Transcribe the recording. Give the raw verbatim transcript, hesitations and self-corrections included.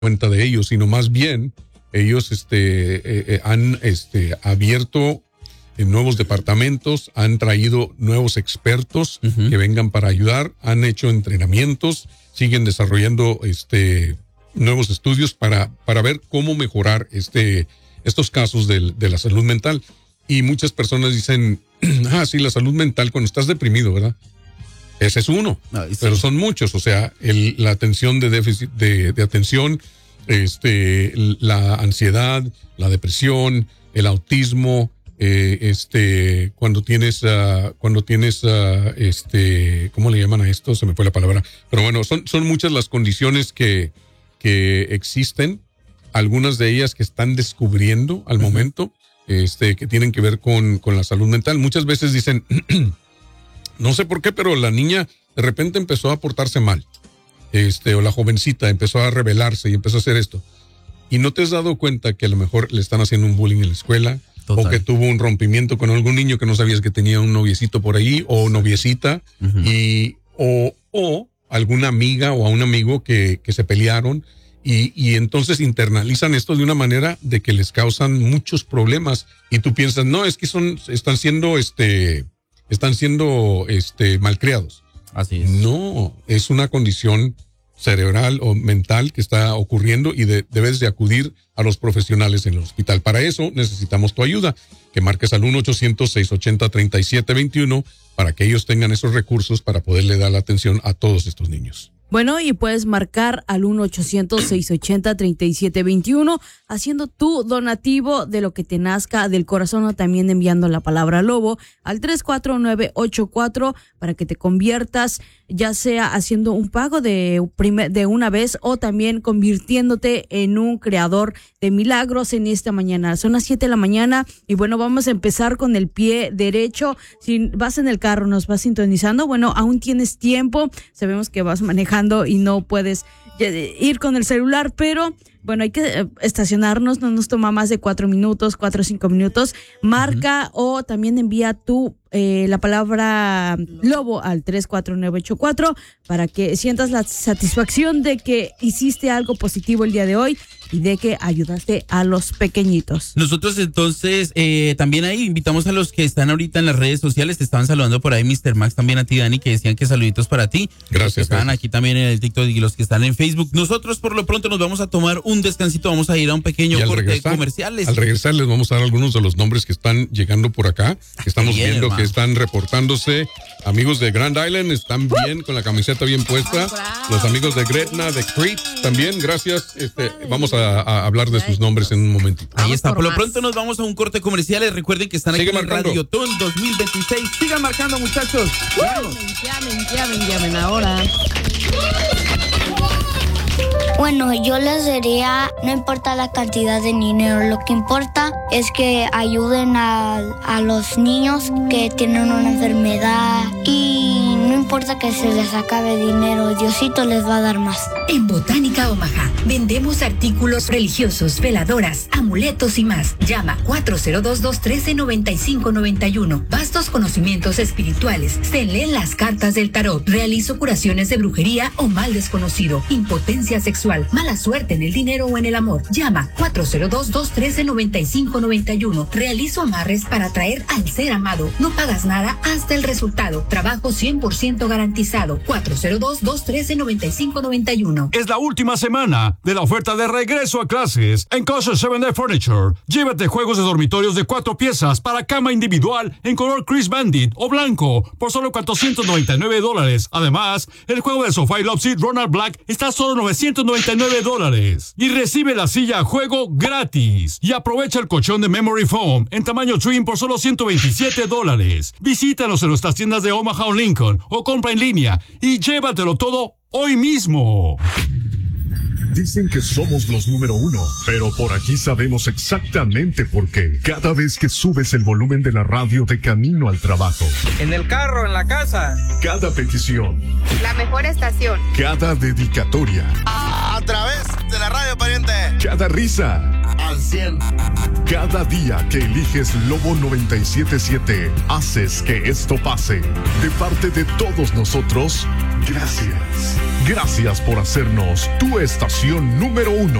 cuenta de ellos, sino más bien ellos este, eh, eh, han este, abierto en nuevos departamentos, han traído nuevos expertos uh-huh. que vengan para ayudar, han hecho entrenamientos, siguen desarrollando este, nuevos estudios para, para ver cómo mejorar este, estos casos de, de la salud mental. Y muchas personas dicen, ah, sí, la salud mental cuando estás deprimido, ¿verdad? Ese es uno, ah, sí. Pero son muchos, o sea, el, la atención de déficit de, de atención, este, la ansiedad, la depresión, el autismo, eh, este, cuando tienes, uh, cuando tienes, uh, este, ¿cómo le llaman a esto? Se me fue la palabra. Pero bueno, son, son muchas las condiciones que, que existen, algunas de ellas que están descubriendo al uh-huh. momento, este, que tienen que ver con, con la salud mental. Muchas veces dicen, no sé por qué, pero la niña de repente empezó a portarse mal. Este, o la jovencita empezó a rebelarse y empezó a hacer esto. Y no te has dado cuenta que a lo mejor le están haciendo un bullying en la escuela. Total. O que tuvo un rompimiento con algún niño que no sabías que tenía un noviecito por ahí o noviecita. Uh-huh. Y, o, o alguna amiga o a un amigo que, que se pelearon. Y, y entonces internalizan esto de una manera de que les causan muchos problemas. Y tú piensas, no, es que son, están siendo, este, están siendo, este, malcriados. Así es. No, es una condición cerebral o mental que está ocurriendo y de, debes de acudir a los profesionales en el hospital. Para eso necesitamos tu ayuda, que marques al uno ochocientos, seiscientos ochenta, treinta y siete veintiuno para que ellos tengan esos recursos para poderle dar la atención a todos estos niños. Bueno, y puedes marcar al uno ochocientos, seiscientos ochenta, treinta y siete veintiuno haciendo tu donativo de lo que te nazca del corazón o también enviando la palabra lobo al tres cuatro nueve ocho cuatro para que te conviertas, ya sea haciendo un pago de, primer, de una vez o también convirtiéndote en un creador de milagros en esta mañana. Son las siete de la mañana y bueno, vamos a empezar con el pie derecho. Si vas en el carro, nos vas sintonizando, bueno, aún tienes tiempo. Sabemos que vas manejando y no puedes ir con el celular, pero bueno, hay que estacionarnos, no nos toma más de cuatro minutos, cuatro o cinco minutos. Marca uh-huh. o también envía tu eh, la palabra lobo al tres cuatro nueve ocho cuatro para que sientas la satisfacción de que hiciste algo positivo el día de hoy y de que ayudaste a los pequeñitos. Nosotros entonces eh, también ahí invitamos a los que están ahorita en las redes sociales. Te estaban saludando por ahí mister Max, también a ti, Dani, que decían que saluditos para ti. Gracias. Los que están gracias. aquí también en el TikTok y los que están en Facebook. Nosotros por lo pronto nos vamos a tomar un descansito, vamos a ir a un pequeño corte regresar, de comerciales. Al regresar les vamos a dar algunos de los nombres que están llegando por acá, que estamos bien, viendo, hermano. Que están reportándose. Amigos de Grand Island están bien, con la camiseta bien puesta. Oh, los amigos de Gretna, de Crete también, gracias. Este, vamos a, a hablar de sus nombres en un momentito. Ahí está, por, por lo pronto nos vamos a un corte comerciales. Recuerden que están aquí Sigue en marcando. Radio Ton dos mil veintiséis. Sigan marcando, muchachos. Llamen, llamen, llamen, llamen ahora. Bueno, yo les diría, no importa la cantidad de dinero, lo que importa es que ayuden a, a los niños que tienen una enfermedad y no importa que se les acabe dinero, Diosito les va a dar más. En Botánica Omaha vendemos artículos religiosos, veladoras, amuletos y más. Llama cuatro cero dos, dos uno tres, nueve cinco nueve uno. Vastos conocimientos espirituales. Se leen las cartas del tarot. Realizo curaciones de brujería o mal desconocido. Impotencia sexual, mala suerte en el dinero o en el amor. Llama cuatro cero dos, dos uno tres, nueve cinco nueve uno. Realizo amarres para atraer al ser amado. No pagas nada hasta el resultado. Trabajo cien por ciento garantizado. cuatro cero dos, dos uno tres, nueve cinco nueve uno. Es la última semana de la oferta de regreso a clases en Kosher siete Day Furniture. Llévate juegos de dormitorios de cuatro piezas para cama individual en color Chris Bandit o blanco por solo cuatrocientos noventa y nueve dólares. Además, el juego de sofá y love seat Ronald Black está a solo novecientos noventa y nueve dólares. Y recibe la silla a juego gratis. Y aprovecha el colchón de Memory Foam en tamaño twin por solo ciento veintisiete dólares. Visítanos en nuestras tiendas de Omaha o Lincoln o compra en línea y llévatelo todo hoy mismo. Dicen que somos los número uno, pero por aquí sabemos exactamente por qué. Cada vez que subes el volumen de la radio de camino al trabajo. En el carro, en la casa. Cada petición. La mejor estación. Cada dedicatoria. A, a través de la radio, pariente. Cada risa. Al cien. Cada día que eliges Lobo noventa y siete punto siete, haces que esto pase. De parte de todos nosotros, gracias. Gracias por hacernos tu estación número uno.